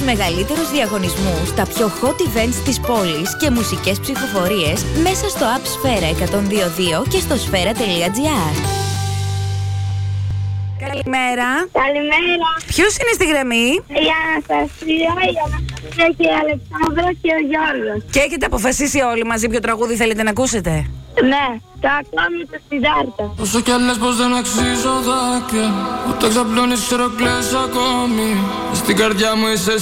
μεγαλύτερους διαγωνισμούς, τα πιο hot events της πόλης και μουσικές ψηφοφορίες μέσα στο App Sfera 102.2 και στο sfera.gr. Καλημέρα. Καλημέρα. Ποιος είναι στη γραμμή? Η Αναστασία, και η Αλεξάνδρα και ο Γιώργος. Και έχετε αποφασίσει όλοι μαζί ποιο τραγούδι θέλετε να ακούσετε? Ναι, το ακόμη το Συντάρτα. Όσο κι αν λες πως δεν αξίζω δάκρυα, όταν ξαπλώνεις ξέρω κλαις ακόμη. Στην καρδιά μου είσαι